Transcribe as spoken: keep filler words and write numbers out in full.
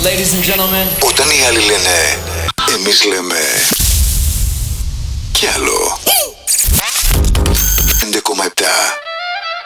Ladies and gentlemen. Όταν οι άλλοι λένε, εμείς λέμε κι άλλο.